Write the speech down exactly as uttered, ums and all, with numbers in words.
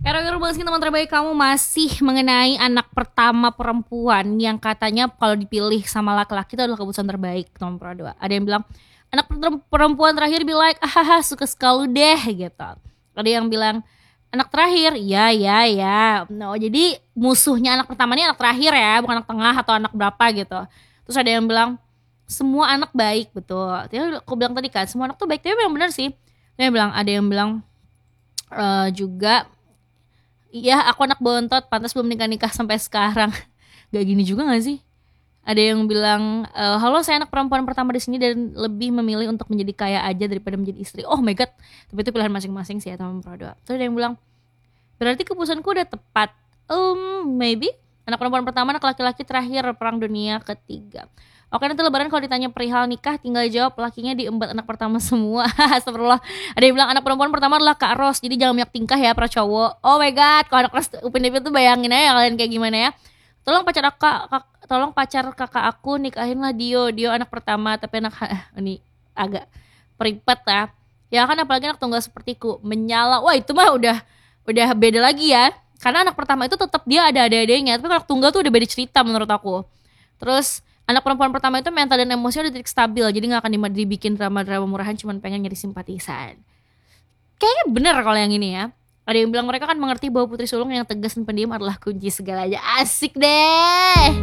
Hero-hero Baskin teman terbaik kamu masih mengenai anak pertama perempuan yang katanya kalau dipilih sama laki-laki itu adalah keputusan terbaik nomor dua. Ada yang bilang anak perempuan terakhir be like ah suka sekali deh gitu. Ada yang bilang anak terakhir ya ya ya. No, jadi musuhnya anak pertama ini anak terakhir ya, bukan anak tengah atau anak berapa gitu. Terus ada yang bilang semua anak baik, betul. Jadi aku bilang tadi kan semua anak tuh baik, tapi memang benar sih. Dia bilang ada yang bilang uh, juga iya aku anak bontot, pantas belum nikah-nikah sampai sekarang. Gak gini juga gak sih? Ada yang bilang e, halo saya anak perempuan pertama di sini dan lebih memilih untuk menjadi kaya aja daripada menjadi istri. Oh my god, tapi itu pilihan masing-masing sih ya teman Prodo. Terus ada yang bilang berarti keputusanku udah tepat. Um maybe anak perempuan pertama, anak laki-laki terakhir perang dunia ketiga. Oke, nanti lebaran kalau ditanya perihal nikah tinggal jawab lakinya diembat anak pertama semua. Astagfirullah. Ada yang bilang anak perempuan pertama adalah Kak Ros, jadi jangan banyak tingkah ya para cowok. Oh my god, kalau anak Ros Upin Ipin tuh bayangin aja kalian kayak gimana ya. Tolong pacar kakak, kak, tolong pacar kakak aku nikahin lah Dio. Dio anak pertama tapi anak ini agak peripet ya. Ya kan apalagi anak tunggal sepertiku menyala. Wah itu mah udah udah beda lagi ya. Karena anak pertama itu tetap dia ada adek-adeknya, tapi kalau anak tunggal tuh udah beda cerita menurut aku. Terus anak perempuan pertama itu mental dan emosinya udah titik stabil, jadi gak akan dibikin drama-drama murahan cuman pengen nyari simpatisan. Kayaknya bener kalau yang ini ya. Ada yang bilang mereka kan mengerti bahwa putri sulung yang tegas dan pendiam adalah kunci segalanya. Asik deh.